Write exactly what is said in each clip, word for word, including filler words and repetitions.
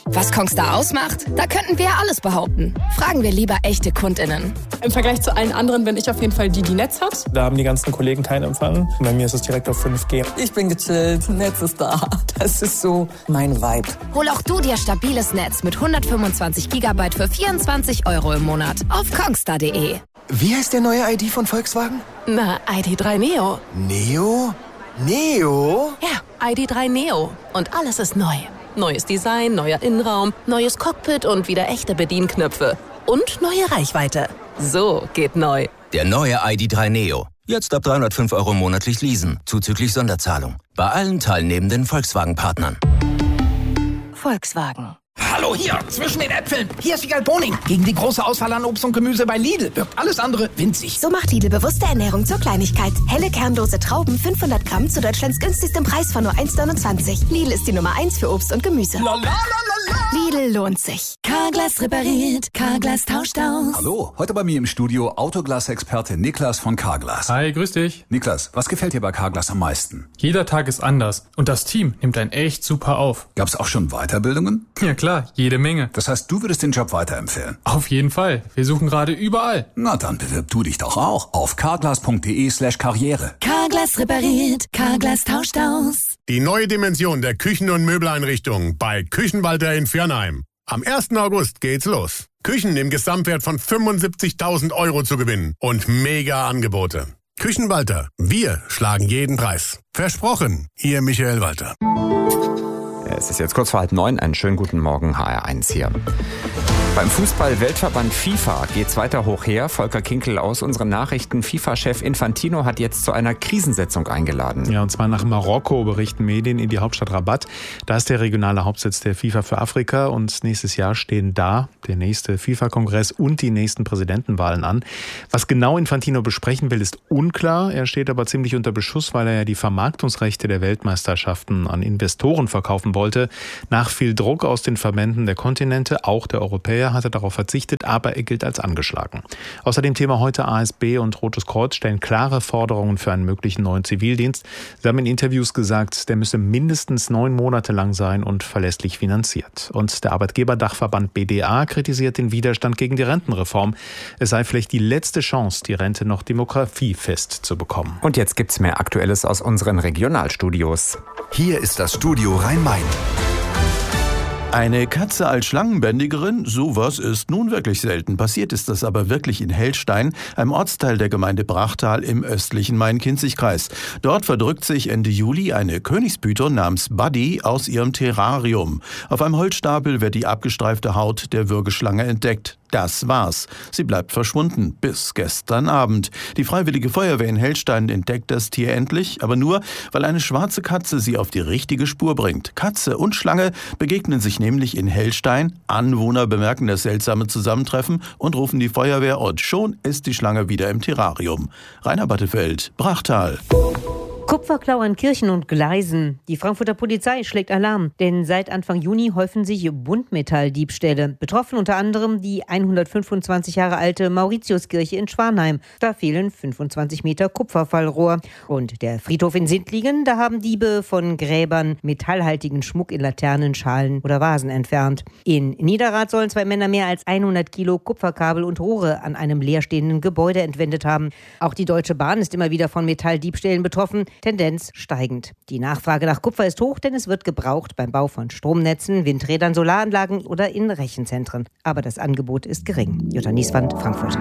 Was Kongstar ausmacht? Da könnten wir ja alles behaupten. Fragen wir lieber echte KundInnen. Im Vergleich zu allen anderen bin ich auf jeden Fall die, die Netz hat. Da haben die ganzen Kollegen keinen Empfang. Bei mir ist es direkt auf fünf G. Ich bin gechillt, Netz ist da. Das ist so mein Vibe. Hol auch du dir stabiles Netz mit hundertfünfundzwanzig Gigabyte für vierundzwanzig Euro im Monat auf kongstar punkt de. Wie heißt der neue I D von Volkswagen? Na, I D drei Neo. Neo? Neo? Ja, I D drei Neo. Und alles ist neu. Neues Design, neuer Innenraum, neues Cockpit und wieder echte Bedienknöpfe. Und neue Reichweite. So geht neu. Der neue I D drei Neo. Jetzt ab dreihundertfünf Euro monatlich leasen, zuzüglich Sonderzahlung. Bei allen teilnehmenden Volkswagen-Partnern. Volkswagen. Hallo hier, zwischen den Äpfeln. Hier ist Wiegald Boning. Gegen die große Auswahl an Obst und Gemüse bei Lidl wirkt alles andere winzig. So macht Lidl bewusste Ernährung zur Kleinigkeit. Helle kernlose Trauben, fünfhundert Gramm zu Deutschlands günstigstem Preis von nur eins neunundzwanzig. Lidl ist die Nummer eins für Obst und Gemüse. La, la, la, la, la. Lidl lohnt sich. Carglass repariert, Carglass tauscht aus. Hallo, heute bei mir im Studio Autoglas-Experte Niklas von Carglass. Hi, grüß dich. Niklas, was gefällt dir bei Carglass am meisten? Jeder Tag ist anders und das Team nimmt einen echt super auf. Gab's auch schon Weiterbildungen? Ja klar, jede Menge. Das heißt, du würdest den Job weiterempfehlen? Auf jeden Fall. Wir suchen gerade überall. Na, dann bewirb du dich doch auch auf carglass.de slash karriere. Carglass repariert, Carglass tauscht aus. Die neue Dimension der Küchen- und Möbeleinrichtungen bei Küchenwalter in Viernheim. Am ersten August geht's los. Küchen im Gesamtwert von fünfundsiebzigtausend Euro zu gewinnen und mega Angebote. Küchenwalter, wir schlagen jeden Preis. Versprochen, Ihr Michael Walter. Es ist jetzt kurz vor halb neun. Einen schönen guten Morgen, H R eins hier. Beim Fußball-Weltverband FIFA geht's weiter hoch her. Volker Kinkel aus unseren Nachrichten. FIFA-Chef Infantino hat jetzt zu einer Krisensitzung eingeladen. Ja, und zwar nach Marokko, berichten Medien, in die Hauptstadt Rabat. Da ist der regionale Hauptsitz der FIFA für Afrika und nächstes Jahr stehen da der nächste FIFA-Kongress und die nächsten Präsidentenwahlen an. Was genau Infantino besprechen will, ist unklar. Er steht aber ziemlich unter Beschuss, weil er ja die Vermarktungsrechte der Weltmeisterschaften an Investoren verkaufen wollte. Nach viel Druck aus den Verbänden der Kontinente, auch der Europäer, hat er darauf verzichtet, aber er gilt als angeschlagen. Außerdem Thema heute A S B und Rotes Kreuz stellen klare Forderungen für einen möglichen neuen Zivildienst. Sie haben in Interviews gesagt, der müsse mindestens neun Monate lang sein und verlässlich finanziert. Und der Arbeitgeberdachverband B D A kritisiert den Widerstand gegen die Rentenreform. Es sei vielleicht die letzte Chance, die Rente noch demografiefest zu bekommen. Und jetzt gibt's mehr Aktuelles aus unseren Regionalstudios. Hier ist das Studio Rhein-Main. Eine Katze als Schlangenbändigerin, sowas ist nun wirklich selten. Passiert ist das aber wirklich in Hellstein, einem Ortsteil der Gemeinde Brachtal im östlichen Main-Kinzig-Kreis. Dort verdrückt sich Ende Juli eine Königspython namens Buddy aus ihrem Terrarium. Auf einem Holzstapel wird die abgestreifte Haut der Würgeschlange entdeckt. Das war's. Sie bleibt verschwunden bis gestern Abend. Die Freiwillige Feuerwehr in Hellstein entdeckt das Tier endlich, aber nur, weil eine schwarze Katze sie auf die richtige Spur bringt. Katze und Schlange begegnen sich nämlich in Hellstein. Anwohner bemerken das seltsame Zusammentreffen und rufen die Feuerwehr und schon ist die Schlange wieder im Terrarium. Rainer Battefeld, Brachtal. Kupferklau an Kirchen und Gleisen. Die Frankfurter Polizei schlägt Alarm, denn seit Anfang Juni häufen sich Buntmetalldiebstähle. Betroffen unter anderem die hundertfünfundzwanzig Jahre alte Mauritiuskirche in Schwanheim. Da fehlen fünfundzwanzig Meter Kupferfallrohr. Und der Friedhof in Sindlingen, da haben Diebe von Gräbern metallhaltigen Schmuck in Laternen, Schalen oder Vasen entfernt. In Niederrad sollen zwei Männer mehr als hundert Kilo Kupferkabel und Rohre an einem leerstehenden Gebäude entwendet haben. Auch die Deutsche Bahn ist immer wieder von Metalldiebstählen betroffen. Tendenz steigend. Die Nachfrage nach Kupfer ist hoch, denn es wird gebraucht beim Bau von Stromnetzen, Windrädern, Solaranlagen oder in Rechenzentren. Aber das Angebot ist gering. Jutta Nieswand, Frankfurt.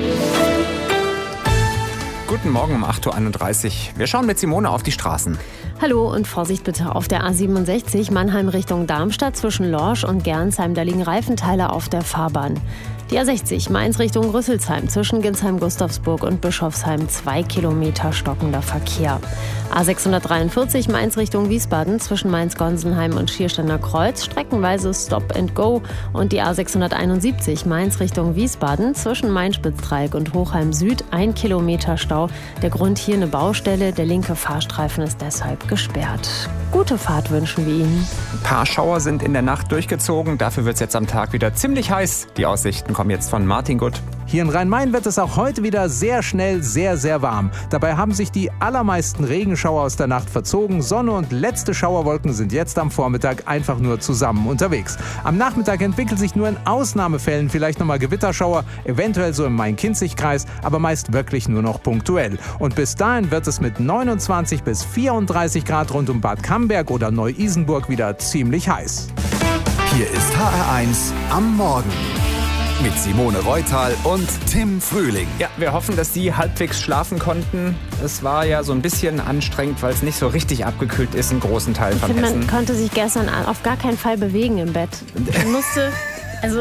Guten Morgen um acht Uhr einunddreißig. Wir schauen mit Simone auf die Straßen. Hallo und Vorsicht bitte auf der A siebenundsechzig Mannheim Richtung Darmstadt zwischen Lorsch und Gernsheim. Da liegen Reifenteile auf der Fahrbahn. Die A sechzig Mainz Richtung Rüsselsheim zwischen Ginsheim-Gustavsburg und Bischofsheim. Zwei Kilometer stockender Verkehr. A sechshundertdreiundvierzig Mainz Richtung Wiesbaden zwischen Mainz-Gonsenheim und Schiersteiner Kreuz. Streckenweise Stop and Go. Und die A sechshunderteinundsiebzig Mainz Richtung Wiesbaden zwischen Main-Spitzdreieck und Hochheim Süd. Ein Kilometer Stau. Der Grund hier eine Baustelle. Der linke Fahrstreifen ist deshalb gesperrt. Gute Fahrt wünschen wir Ihnen. Ein paar Schauer sind in der Nacht durchgezogen. Dafür wird es jetzt am Tag wieder ziemlich heiß. Die Aussichten kommen jetzt von Martin Gutt. Hier in Rhein-Main wird es auch heute wieder sehr schnell sehr, sehr warm. Dabei haben sich die allermeisten Regenschauer aus der Nacht verzogen. Sonne und letzte Schauerwolken sind jetzt am Vormittag einfach nur zusammen unterwegs. Am Nachmittag entwickelt sich nur in Ausnahmefällen vielleicht nochmal Gewitterschauer, eventuell so im Main-Kinzig-Kreis, aber meist wirklich nur noch punktuell. Und bis dahin wird es mit neunundzwanzig bis vierunddreißig Grad rund um Bad Camberg oder Neu-Isenburg wieder ziemlich heiß. Hier ist H R eins am Morgen mit Simone Reutal und Tim Frühling. Ja, wir hoffen, dass Sie halbwegs schlafen konnten. Es war ja so ein bisschen anstrengend, weil es nicht so richtig abgekühlt ist in großen Teilen von finde, Hessen. Man konnte sich gestern auf gar keinen Fall bewegen im Bett. Man musste, also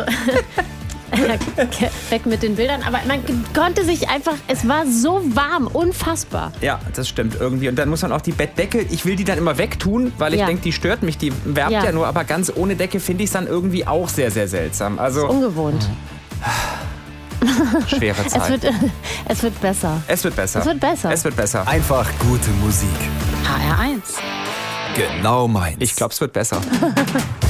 weg mit den Bildern, aber man konnte sich einfach, es war so warm, unfassbar. Ja, das stimmt irgendwie. Und dann muss man auch die Bettdecke, ich will die dann immer wegtun, weil ich Ja. denke, die stört mich, die wärmt ja. Ja. nur, aber ganz ohne Decke finde ich es dann irgendwie auch sehr, sehr seltsam. Also, Das ist ungewohnt. schwere Zeit. Es wird, es wird besser. Es wird besser. Es wird besser. Es wird besser. Einfach gute Musik. H R eins. Genau meins. Ich glaube, es wird besser.